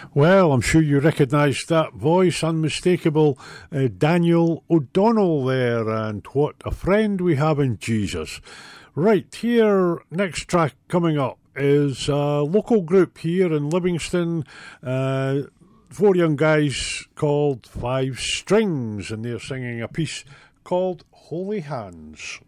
Well, I'm sure you recognise that voice, unmistakable Daniel O'Donnell there, and what a friend we have in Jesus. Right, here, next track coming up is a local group here in Livingston, four young guys called Five Strings, and they're singing a piece called Holy Hands.